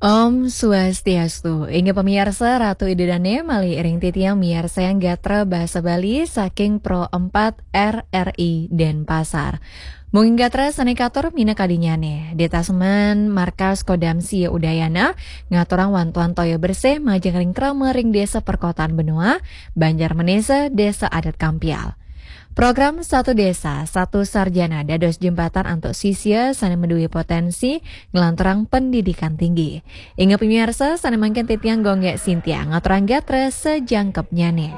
Om Swastiastu, inggih pemirsa Ratu Idedane mali iring titiang miarsa yang gatra bahasa Bali saking Pro 4 RRI Denpasar. Mungkin gatra sanekator mina kadinyane, detasemen markas Kodam Sia Udayana, ngaturang wantuan toyo bersih majeng ring krama ring desa perkotaan Benua, Banjar Menesa, desa adat Kampial. Program Satu Desa, Satu Sarjana dados jembatan untuk sisya sana mendui potensi ngelanturang pendidikan tinggi. Ingat pemirsa, sana mangken titiang gonggek Sintia ngaturang gatra sejangkepnya nih.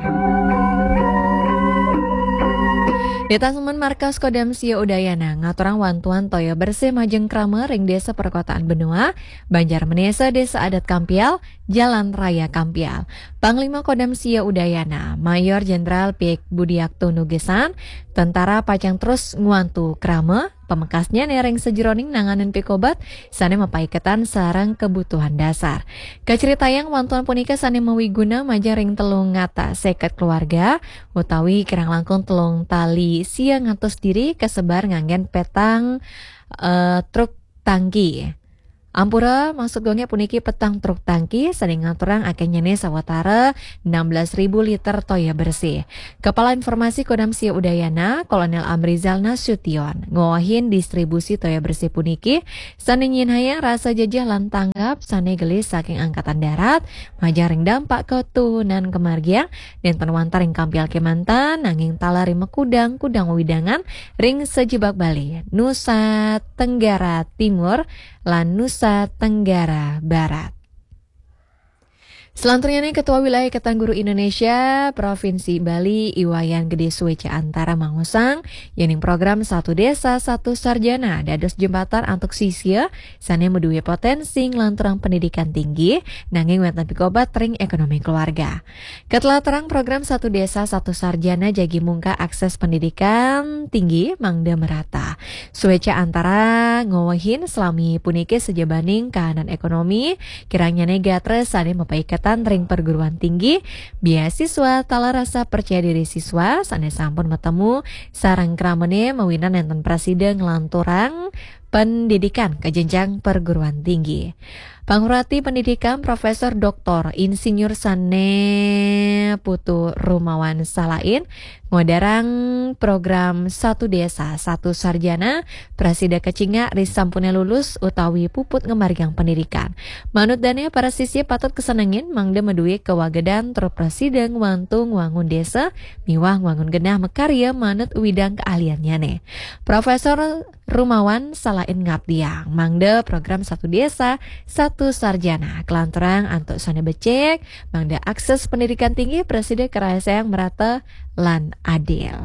Detasemen Markas Kodam Sia Udayana ngaturang wantuan toyo bersih majeng krama ring desa perkotaan Benua, Banjar Menesa, desa adat Kampial, Jalan Raya Kampial. Panglima Kodam Sia Udayana, Mayor Jenderal Pik Budiakto Nugesan, tentara pacang terus nguantu krama, pemekasnya nereng sejeroning nanganan pikobat, sane mapaiketan sarang kebutuhan dasar. Kaceritayang wantuan punika sane mawiguna majaring telung ngata seket keluarga, utawi kirang langkung telung tali sia ngatos diri kesebar nganggen petang truk tangki. Ampura maksud gongnya puniki petang truk tangki sering ngaturang akan nyene sawatara 16.000 liter toya bersih. Kepala Informasi Kodam Sia Udayana, Kolonel Amrizal Nasution, ngawahin distribusi toya bersih puniki, sane nyin hayang rasa jajah lan tanggap sane gelis saking angkatan darat, majaring dampak ketuhunan kemargiang, dan penwantar ring Kampial Kemantan, nanging talari mekudang, kudang widangan, ring sejebak Bali, Nusa Tenggara Timur, lan Nusa Tenggara Barat. Selanjutnya nih Ketua Wilayah Ikatan Guru Indonesia Provinsi Bali Iwayan Gede Sueca Antara Mangusang yang program Satu Desa Satu Sarjana dados jembatan untuk sisya sane meduwe potensi nglanturang pendidikan tinggi nanging wenten pikobat ring ekonomi keluarga. Ketelah terang program Satu Desa Satu Sarjana jagi mungka akses pendidikan tinggi mangda merata. Sueca Antara ngawahin selami puniki sejabaning kahanan ekonomi kiranya negatra sane mapaikat ring perguruan tinggi, beasiswa tala rasa percaya diri siswa, sane sampun metemu sarang kramene mawinan enten presiden ngelanturang pendidikan ke jenjang perguruan tinggi. Pangurati Pendidikan Profesor Dr. Insinyur Sane Putu Rumawan Salain ngodarang program Satu Desa Satu Sarjana Presida Kecinga risampune lulus utawi puput ngemargang pendidikan. Manut dane para siswa patut kesenengin mangda meduwi kewagedan tro presida ngwantung wangun desa miwah wangun genah mekarya manut widang keahliannya nih. Profesor Rumawan Salain ngabdiang mangda program Satu Desa Satu Sarjana kelanturang antuk sane becek mangda akses pendidikan tinggi presiden kerasa yang merata lan adil.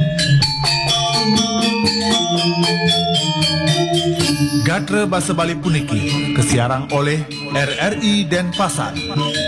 Gatra Basa Bali puniki kesiarang oleh RRI Denpasar.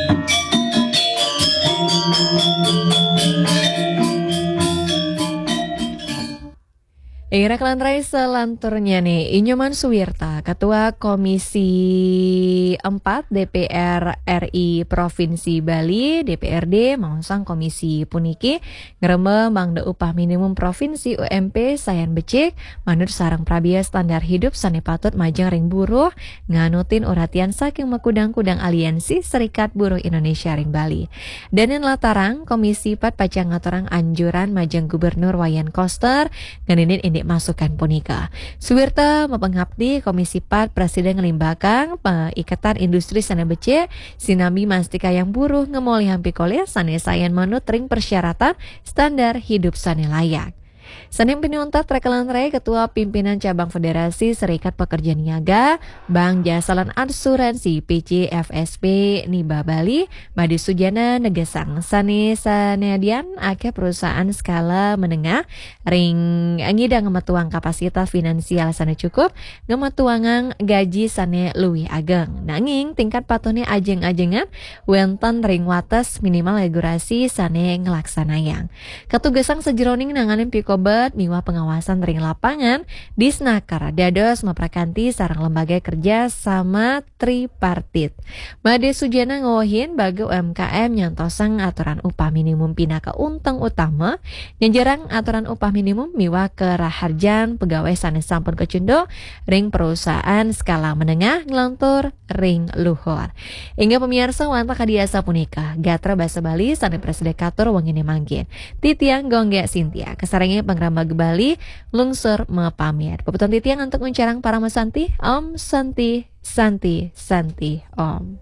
Ira kelantarai selanturnya nih, Inyoman Suwirta, Ketua Komisi 4 DPR RI Provinsi Bali, DPRD, mangsang komisi puniki, ngereme mangda upah minimum provinsi UMP sayan becik, manut sarang prabia standar hidup sane patut majeng ring buruh, nganutin uratian saking mekudang-kudang aliansi Serikat Buruh Indonesia ring Bali. Danin latarang, Komisi 4 pacang ngaturang anjuran majeng Gubernur Wayan Koster, nganinin masukan punika. Suwirta mapengabdi Komisi 4 Presiden ngelimbakang Ikatan Industri Sana Becik sinambi mastika yang buruh ngemoli hampi koleh sane sayan manut ring persyaratan standar hidup sane layak. Senin pinuntat rekelantre Ketua Pimpinan Cabang Federasi Serikat Pekerja Niaga, Bank Jasa lan Asuransi PCFSP Niba Bali, Madi Sujana negesang sanadian ake perusahaan skala menengah ring ngidang ngemetuang kapasitas finansial sane cukup, ngemetuangang gaji sane luwih ageng. Nanging tingkat patune ajeng-ajengan wenten ring wates minimal regulasi sane ngelaksanayang. Ketugasang sejeroning nanganin piko robot miwah pengawasan ring lapangan di Snaker dados memperkanti sarang lembaga kerja sama tripartit. Made Sujana ngawohin bagi UMKM nyantosang aturan upah minimum pina ke untung utama yang jarang aturan upah minimum miwah ke raharjan pegawai sanes sampun kecundung ring perusahaan skala menengah ngelantur ring luhur. Hingga pemirsa wanta kadiasa punika Gatra Basa Bali sanes presdekatur wangine manggin Titiang Gongge Sintia kesarangi pengrambag Bali lungsur mepamir pepeton Titiang untuk mencarang para mesanti Om Santi Santi Santi Om.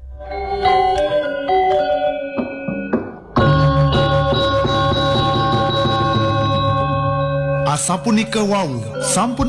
Asapunika wau sampun